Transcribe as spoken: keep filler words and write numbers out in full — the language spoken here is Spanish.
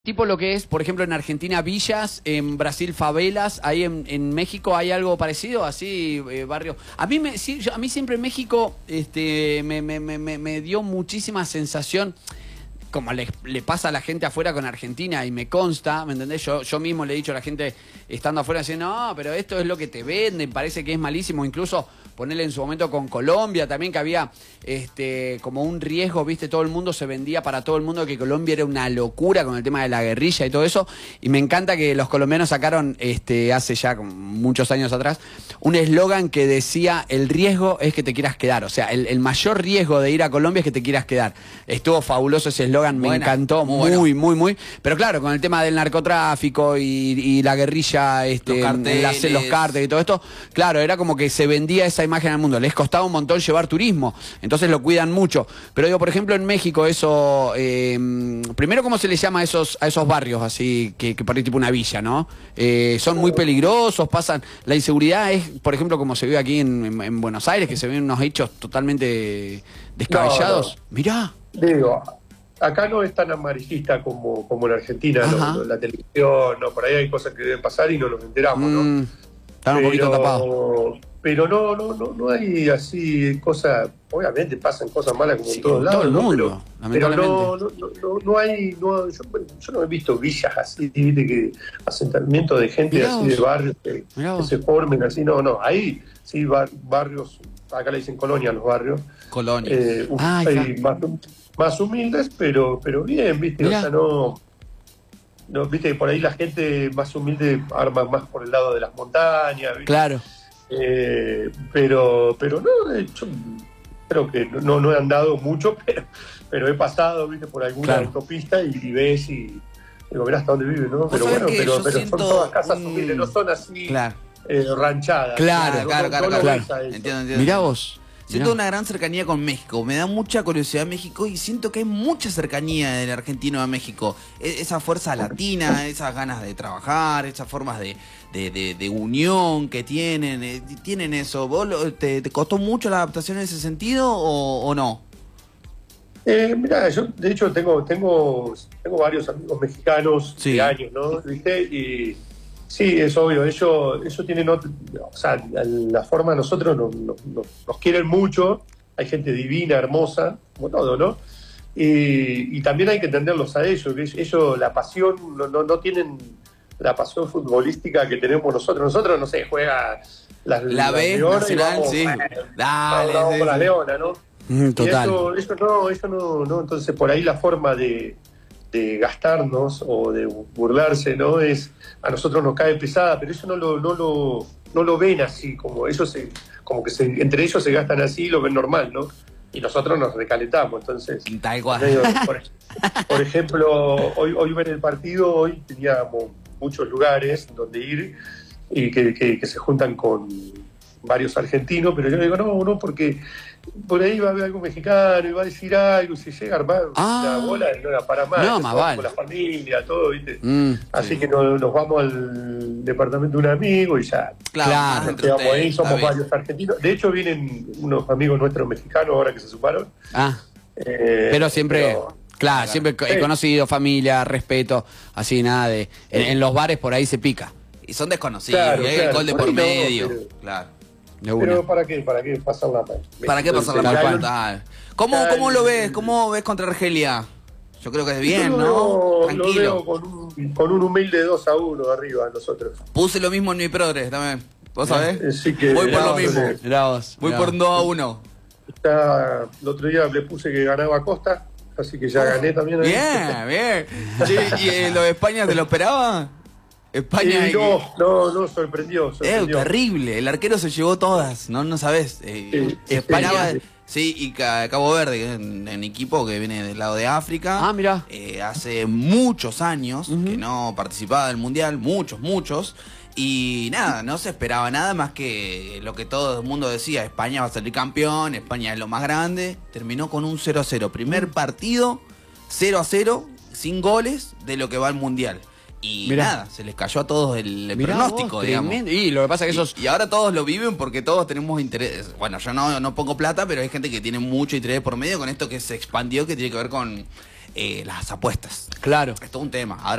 Tipo lo que es, por ejemplo, en Argentina villas, en Brasil favelas, ahí en, en México hay algo parecido, así, eh, barrio. A mí me, sí, yo, a mí siempre en México este, me, me, me, me dio muchísima sensación, como le, le pasa a la gente afuera con Argentina, y me consta, ¿me entendés? Yo, yo mismo le he dicho a la gente estando afuera, diciendo, no, pero esto es lo que te venden, parece que es malísimo, incluso ponerle en su momento con Colombia también, que había este como un riesgo, viste, todo el mundo se vendía para todo el mundo que Colombia era una locura con el tema de la guerrilla y todo eso, y me encanta que los colombianos sacaron, este hace ya muchos años atrás, un eslogan que decía, el riesgo es que te quieras quedar, o sea, el, el mayor riesgo de ir a Colombia es que te quieras quedar. Estuvo fabuloso ese eslogan, me Buena, encantó, muy, bueno. muy, muy, muy, pero claro, con el tema del narcotráfico y, y la guerrilla, este, los carteles, los cárteles y todo esto, claro, era como que se vendía esa imagen al mundo, les costaba un montón llevar turismo, entonces lo cuidan mucho, pero digo, por ejemplo, en México eso, eh, primero, ¿cómo se les llama a esos, a esos barrios así, que, que parece tipo una villa, ¿no? Eh, son muy peligrosos, pasan, la inseguridad es, por ejemplo, como se ve aquí en, en, en Buenos Aires, que se ven unos hechos totalmente descabellados. No, no. Mirá. Digo, acá no es tan amarillista como, como en Argentina, no, la televisión, no, por ahí hay cosas que deben pasar y no nos enteramos, mm, ¿no? Están un poquito tapados. Pero no, no, no, no hay así cosas, obviamente pasan cosas malas como sí, en todos lados, todo el mundo, ¿no? Pero, pero no, no, no, no hay, no, yo, yo no he visto villas así, ¿viste? Que asentamientos de gente Mirá así vos. de barrios que, que se formen así, no, no, hay sí bar, barrios, acá le dicen colonia los barrios. Colonias. Eh, ah, hay más, más humildes, pero, pero bien, ¿viste? Mirá. O sea, no... No, viste que por ahí la gente más humilde arma más por el lado de las montañas, ¿viste? Claro. Eh, pero pero no, yo creo que no, no he andado mucho, pero, pero he pasado, viste, por alguna claro. autopista y, y ves y digo, mirá hasta dónde vive, ¿no? Pero bueno, pero, pero son todas casas un... humildes, no son así claro. eh, ranchadas. Claro, no, claro, no, claro, no claro. claro. Entiendo, entiendo. Mirá vos. Siento una gran cercanía con México, me da mucha curiosidad México y siento que hay mucha cercanía del argentino a México. Esa fuerza latina, esas ganas de trabajar, esas formas de, de, de, de unión que tienen, tienen eso. ¿Vos lo, te, te costó mucho la adaptación en ese sentido o, o no? Eh, mirá, yo de hecho tengo, tengo, tengo varios amigos mexicanos sí. de años, ¿no? ¿Viste? Y sí, es obvio, ellos, ellos tienen otro, o sea, la forma de nosotros nos, nos, nos quieren mucho, hay gente divina, hermosa, como todo, ¿no? Y, y también hay que entenderlos a ellos, que ellos la pasión, no, no, no tienen la pasión futbolística que tenemos nosotros. Nosotros, no sé, juega las, la B nacional, vamos, sí. Bueno, Dale, vamos sí, con sí. la Leona, ¿no? Mm, total. Y eso, eso no, eso no, no, entonces por ahí la forma de de gastarnos o de burlarse, ¿no? Es, a nosotros nos cae pesada, pero eso no lo, no lo, no lo ven así, como ellos se, como que se, entre ellos se gastan así y lo ven normal, ¿no? Y nosotros nos recalentamos, entonces. Tal cual. Medio, por, por ejemplo, hoy, hoy ven el partido, hoy teníamos muchos lugares donde ir y que, que, que se juntan con varios argentinos, pero yo digo, no, no, porque por ahí va a haber algo mexicano y va a decir algo, y si llega a armar ah, la bola, no la para más, no, más vale. Con la familia, todo, ¿viste? Mm, Así sí. que nos, nos vamos al departamento de un amigo y ya. Claro, nos quedamos ahí, somos varios argentinos. De hecho, vienen unos amigos nuestros mexicanos ahora que se sumaron. Ah, eh, pero siempre... Pero, claro, siempre he sí. conocido, familia, respeto, así nada de... En, en los bares por ahí se pica. Y son desconocidos, claro, y hay claro, el gol de por no, medio. Pero, claro. Pero ¿para qué? ¿Para qué pasar la mal? ¿Para qué pasar la mal? ¿Cómo, ¿Cómo lo ves? ¿Cómo ves contra Argelia? Yo creo que es bien, ¿no? Tranquilo. Lo veo con un, con un humilde dos a uno arriba nosotros. Puse lo mismo en mi progres también. ¿Vos sabés? Eh, sí que Voy por lo vos, mismo. Eh, mirá vos, Voy mirá por vos. dos a uno. Ya, el otro día le puse que ganaba Costa, así que ya oh, gané también. Bien, ahí. bien. Che, ¿y eh, lo de España te lo esperaba? España eh, no, no, no, sorprendió. sorprendió. Eh, terrible, el arquero se llevó todas, no, no sabés. Eh, sí, España, sí, sí, y Cabo Verde, que es un, un equipo que viene del lado de África. Ah, mirá. Eh, hace muchos años uh-huh. que no participaba del Mundial, muchos, muchos. Y nada, no se esperaba nada más que lo que todo el mundo decía, España va a salir campeón, España es lo más grande. Terminó con un cero a cero, primer uh-huh. partido, cero a cero, sin goles de lo que va al Mundial. Y mirá. nada, se les cayó a todos el, el pronóstico, vos, digamos. Tremendo. Y lo que pasa es que esos... Y, y ahora todos lo viven porque todos tenemos interés. Bueno, yo no, no pongo plata, pero hay gente que tiene mucho interés por medio con esto que se expandió, que tiene que ver con eh, las apuestas. Claro. Es todo un tema. Ahora